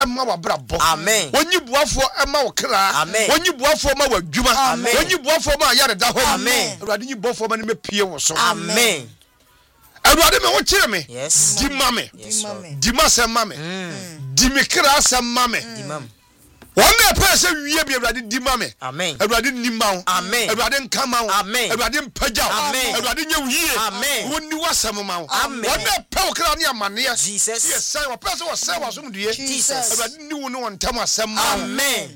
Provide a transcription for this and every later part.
Emma wa brabo. Amen. Onyi buafo emma wo kra. Amen. Onyi buafo ma wadwuma. Amen. Onyi buafo ma yare da ho. Amen. Awurade nyi buafo ma ne mepie wo so. Amen. Awurade me wo kire me. Yes. Di ma me. Yes, Lord. Di ma se ma me. Di me kra se ma me. Di ma me. Wonder person wie bi Awurade di ma me. Amen. Awurade ni ma wo. Amen. Awurade nka ma wo. Amen. Awurade mpagya wo. Amen. Awurade nye wiye. Amen. Woni wasam ma wo. Amen. Wonder pe wo kra ne amane. Jesus. Yes, say wo person wo say wasum due. Jesus. Awurade ni wo no ntam asem ma wo. Amen.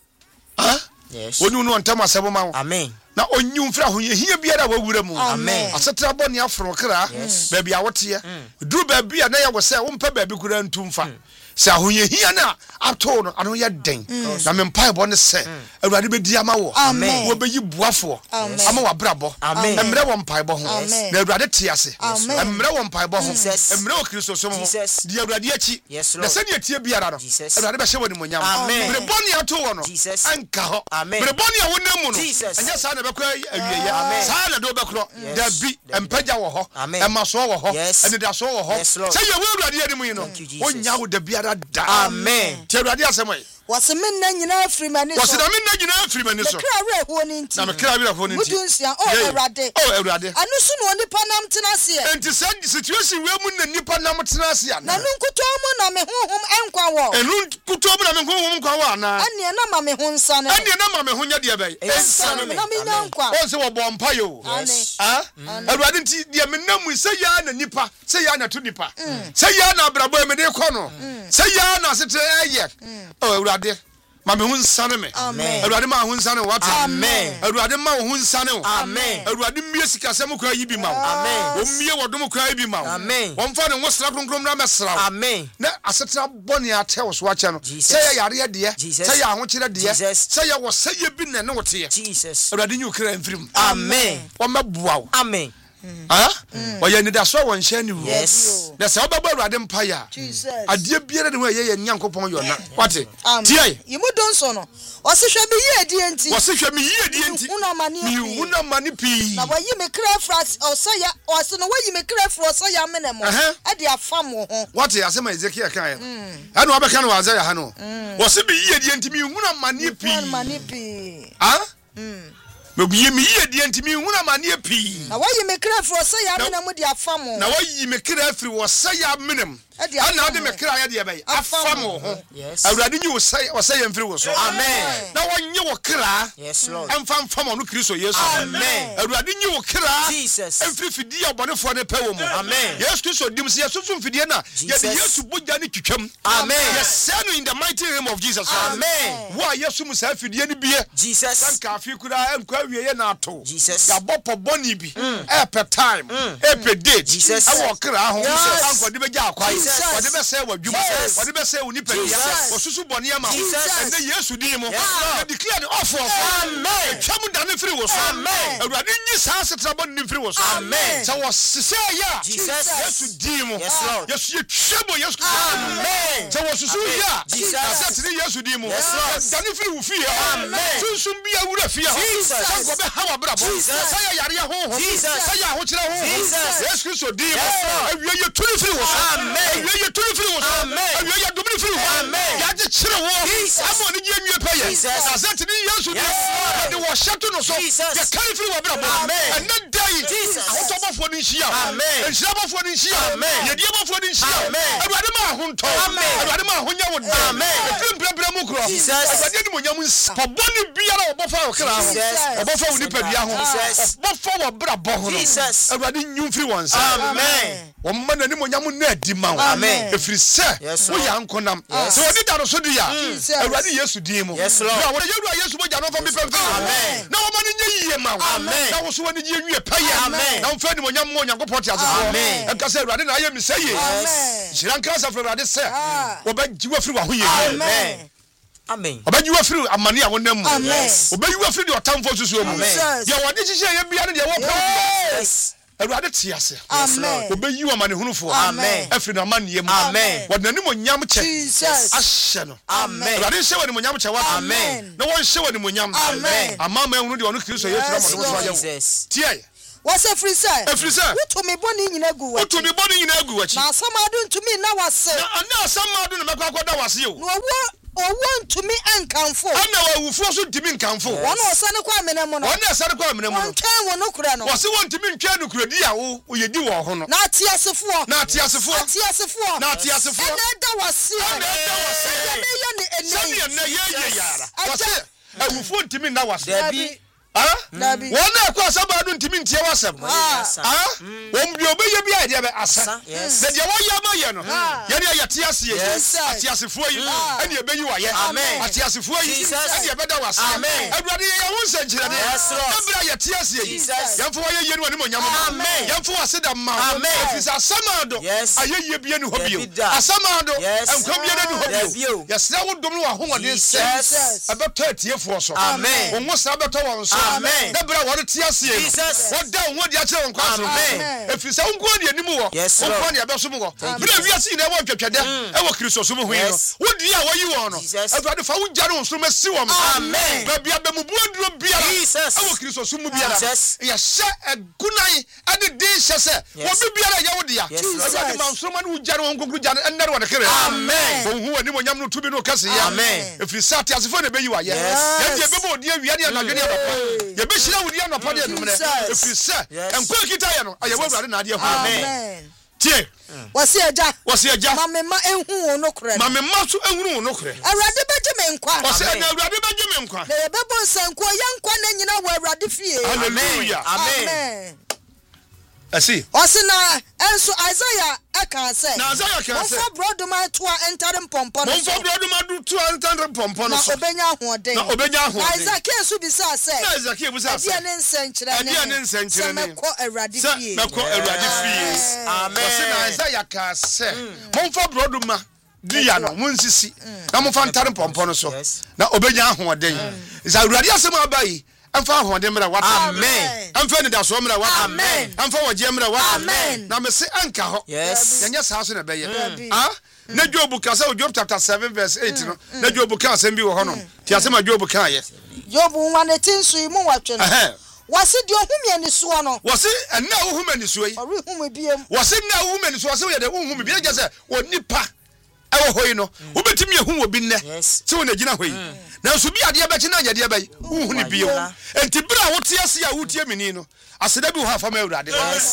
Ah? Yes. Woni wo no ntam asem ma wo. Amen. Na onyu mfra ho yehia biara wa wura mu. Amen. Asetra boni afro kra. Baabi a wote duru baabi a na ya wo say wo mpa baabi kura ntumfa. Se ahoyehia na ato no ano ye den na me mpa ebo ne se Awurade be di ama wo wo be yi buafo ama wa brabo emre wo mpa ebo ho na Awurade te ase emre wo mpa ebo ho emre wo Kristo so ho di Awurade achi na se ne tie biara no Awurade be hye wo ni monyam bre boni ato wo no anka ho bre boni a wonam mu no anya sa na be kwa awieye sa na do be kro da bi empagya wo ho ema so wo ho enida so wo ho se ye wo Awurade ani mu no onya wo da biara da. Amen. Ti Awurade asɛm wase menna nyina afiri mani so. Wase na menna nyina afiri mani so. Kra we ho ni nti. Na me kra we ho ni nti. Mudunsia Awurade. Awurade. Anu so no nipa nam tena ase. Enti said situation we mu na nipa nam tena ase ana. Na nkuto mu na me honhom enkwa wo. Enu nkuto mu na me honhom nkwa wo ana. Ane na ma me ho nsa ne. Ane na ma me ho nya de bai. Ensa me na me nya nkwa. O se wo bo mpa yo. Ah? Awurade nti de me nam se ya na nipa, se ya na to nipa. Se ya na abrabo e me de kɔ no. Se ya na sete eye. Awurade ma me hu nsane me. Awurade ma hu nsane what? Amen. Awurade ma hu nsane wo. Amen. Awurade mie sikasɛm kwa yi bi ma wo. Amen. O mie wodom kwa yi bi ma wo. Amen. Wo mfa ne wosra kronkron na mesra wo. Amen. Na asetena bɔne atewo so akyɛ no. Sɛ yɛ yare de, sɛ yɛ ahokyere de, sɛ yɛ wo sɛ yɛ bi na ne wote yɛ. Jesus. Awurade nyu kra mfirim. Amen. Wo mabua wo. Amen. Ah? Oya ni da so won hye ni wo. Yes. Na se obaba Awurade mpa ya. Jesus. Adie biere ne ho ye Nyankopon yo na. Wate? Tie. Yimu donso no. Osehwe bi ye die enti. Osehwe mi ye die enti. Mi una mani pi. Na wayi me kra fras osaya ose no wayi me kra fro osaya menemo. E de afam wo ho. Wate asema Ezekiel kan. Anu abeka no Isaiah ha no. Wose bi ye die enti mi una mani pi. Ah? Me bi mi ye die enti mi huna mane pi. Na wayi me kra fro so ya menam de afam. Na wayi me kra afiri wo sa ya menam. Ana de me kra ya de bai afam ho. Awurade nyi wo sa ya mfiri wo so. Amen. Na wonye wo kra. Yes Lord. Emfam fam no Kristo Yesu. Amen. Awurade nyi wo kra. Jesus. Emfiri fidi abonefo ne pe wo mu. Amen. Yesu Kristo dim se Yesu fidie na ye de Yesu bogya ne twitwam. Amen. Yes say no in the mighty name of Jesus. Amen. Wa Yesu mu sa fidie ne bie. Jesus. Sanka afi kura enkwa wiye na ato. Jesus. Ya bopo boni bi. Per time. Per date. Jesus. Awo kra ho. Anko de beja akwa. What Wode be say wadwuma. Wode be say oni pedia. Osusu boni ama. Ene Yesu din mu. You declare the offer. Amen. Twam da ne firi wo so. Amen. Awurade nyi saa setra boni ne firi wo so. Amen. So wo sese ya. Jesus. Yesu din mu. Yes Lord. Yesu ye twebo Yesu. Amen. So wo susu ya. Jesus. Asat ne Yesu din mu. Yes Lord. Da ne firi wo fie. Amen. Sunsum bia wura fie. Jesus. Sanko be hawa brabo. Say yare ho. Say ya ho kire ho. Yes Kristo din mu. Awie ye turi firi wo so. Amen. Awie ye turi firi wo so. Amen. Awie ye domini firi wo. Amen. Ya je kire wo. Amo ni je nwie peye. Asat ne Yesu din. De wo hyeto no so. Ye kare firi wo brabo. Amen. And that day. Jesus. Ahotobofo ni hia. Amen. Enhyirabofo ni hia. Amen. Ye diebofo ni hia. Amen. Awurade ma ahonto. Amen. Awurade ma ahonya wo. Amen. Efimprepre mu kro. Jesus. Awurade ni monyam nsaboni biara obofa wo kra ho. Obofa wo nipa bia ho. Obofa wo brabo ho. Jesus. Awurade nyumfiri won sa. Amen. Womma na ni monyam na adi ma wo. Amen. Efiri se wo ya nkonam. Se wodi da no so di ya. Awurade Yesu din mu. Yes Lord. Na wo yewura Yesu boja no fa mi pemfe. Amen. Na wo ma ni nye yie ma wo. Amen. Na wo so woni ye wie paya. Amen. Na wo fa ni monyam mo Nyankopɔn te asefo. Amen. Enka se Awurade na aye mi se ye. Amen. Shiran kasa for Awurade se. Wo ba jiwa firi wa ho ye. Amen. Amen. Obayiwa firi amane a wonam mu. Yes. Obayiwa firi de otamfo susu mu. Amen. Ye wode hihye ye bia ne de wo pa. Yes. Awurade te ase. Amen. Obayiwa amane hunufo. Amen. Afiri na amane mu. Amen. Wode nanim onyam kye. Jesus. Ahye no. Amen. Awurade hye woni onyam kye wa. Amen. Na won hye woni onyam. Amen. Amama ehunu de ono Kristo Yesu na mo so aye wo. Jesus. Tie. What's a free say? A free say. What to me bonny in a good? What to be born in a good? Now some are doing to me now was say. And now some are doing that was you. No or want to me and come for. I know who forced to mean come for. One was son of Quamina. One is son of Quamina. One can no crano. Was the one to mean Chadu Credia who you do or not tears of war. Not tears of war. Tears of war. Not tears of war. That was serious. I will phone to me now was Debbie. One across about to mean Tiawasam. Won't be obey your idea of Asa. Yes. Then you are Yana Tiasi for you, and you obey you. Amen. Tiasi for you, and you better was. Amen. And what I won't send you. Yes, Tiasi. Young for you, Amen. Young for a set of Amen. It's a Samado. Yes, I hear you be a Samado. Yes, and come here to you. Yes, I would do a home on this. Yes, about 30 years for so. Amen. Almost about Amen. Debra what tiasie. Jesus. What down what ya che on kwaso. Amen. If you say unko de animu wo. Yes. Unko de abeso mu wo. Bra wiase na wo twetwede e wo Kristo so mu hu no. Wo dia wo yi wo no. Awurade fa wo jare wo so masi wo. Amen. Ba bia ba mu buaduro bia. Jesus. E wo Kristo so mu bia. Jesus. Ya hye agunan ade din hye se. Wo bi bia ya wo dia. Awurade ma so ma no jare wo nkonkru jare enere wo de kere. Amen. Wo hu ani mo nyam no tubi no kase ya. Amen. If you sat asefo na be yi wa ye. Ya die bebo die wiade na dwene papa. You be sure with you no padi no if you say and quick kita ya no aye wura na ade ho amen tie wasi aja mama ma enhu no kure mama ma so enhu no kure awurade beje me nkwa wasi na awurade beje me nkwa na bebo nsanko yankwa na nyina wo awurade fie hallelujah amen asi osina enso Isaiah aka say na Isaiah ka say mo brodoma to entering pompo no mo brodoma do to entering pompo no so na obenya hoden na obenya hoden Isaiah kesu bi say na Isaiah bi say ade ne nsenkyere ne meko awurade fie meko awurade fie amen osina Isaiah ka say mo brodoma dia no mo nsisi na mo fa entering pompo no so na obenya hoden is awurade asem abai Amfa honde mra wat amen amfa ne da so mra wat amen amfa waje mra wat amen na me se anka ho yes yanya sa so na beye na Job ka say Job chapter 7 verse 8 no na Job ka asem bi wo ho no ti asem Job ka ye Job nwane tinsu mu watwe no wase di ohumie ni so no wase na ohumie ni so yi ori hume biem wase na ohumie ni so wase ye de ohumie bi je say onipa ewo hoyi no wobetimi ehu obi nne se wona gina hoyi na so bi ade be kina anya de be hu ni bio enti bra wote ase a wotie mini no aseda bi wo ha fama awurade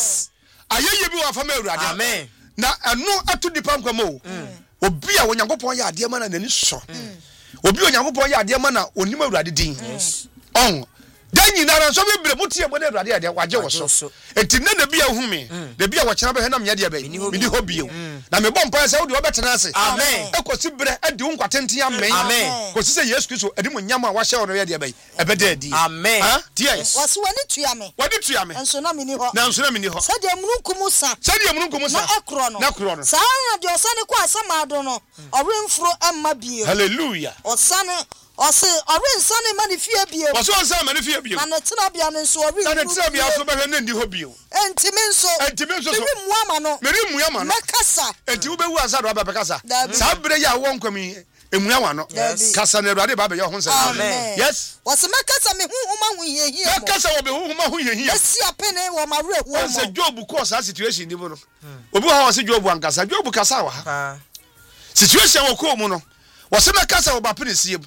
ayeye bi wo fama awurade amen na eno atu dipa nkwama o obi a onyankopon ya ade ma na nani so obi onyankopon ya ade ma na onim awurade din on danyi na so be bre motie mo na awurade ade waje wo so enti na bi ahu me na bi a wo kyena be na me de be mini ho bio na me bom pa se wo de obetena ase amen ekosi bre ade wo nkwatenten amen amen kosi se Yesu Kristo ade mo nyama wa hye wo no ye de be ebede adi amen ha yes wase wani tuya me enso na mini ho sade mununkum sa na ekro no sa na de osane kwa asama do no oremfro amma bio hallelujah osane ose orin sane manifie bio ose on sane manifie bio na netra bia no so orin na netra bia so be hwe ndi ho bio entimi nso so meri muama no mekasa enti wo bewu azado aba bekasa sa bre ya wo nkwami emuawa no kasa na awurade ba be yo ho nsa amen yes wose mekasa me huhuma hu yehie mo mekasa wo be huhuma hu yehie esi apene wo mawre hu mo se Job ko sa situation ni mu no obi ho wose Job ankasa Job kasa wa ha situation wo ko mu no wose mekasa wo ba pene siem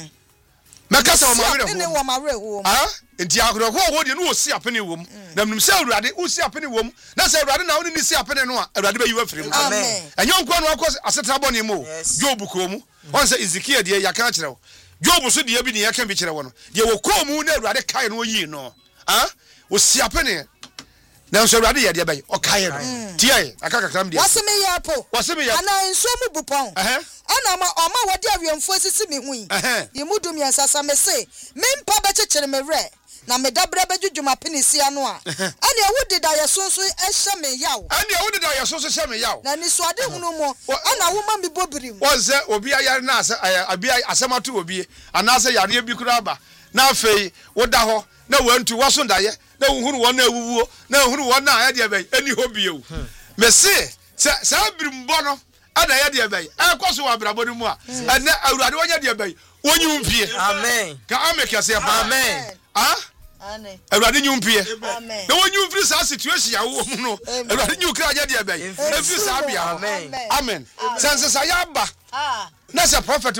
mekasa wo mawre hu enti akro ho de no wo si apene wo mu na mnum se awurade wo si apene wo mu na se awurade na wo ni si apene no a awurade ba yiwa firi mu amen enyo nko no akọ aseta boni mu Job ko mu on se Ezekiel de ya kan kire wo Job so de bi ne ya kan bi kire wo no de wo ko mu na awurade kai no yi no wo si apene na so awurade ye de ba yi o kai no tie akaka kram de waseme ya po ana enso mu bupon ana ma o ma wode awiemfo sisi mi hu yi mudum ya sasa me se me mpa be chekere me re na me dabra be dwudwuma penisia no a ana wudi da ye sonso ehye me yawo ana wudi da ye sonso hye me yawo na ni so ade hunu mo ana wo ma me bobirim wonse obi ayare na ase abi asemato obi ana ase yare bi kura ba na afei woda ho na wantu waso ndaye na hunu won na awuwo na hunu won na ade be ani ho biewu me se sa birimbo no ada ya de be ekoso wa brabo ni mu a ana awurade wonya de be wonyi mfie amen ka ameke se amen awurade nyumpie na wonyu mfiri saa situation ya wo mu no awurade nyu kra nya de abɛn efiri saa bia amen sense sa ya ba na se prophet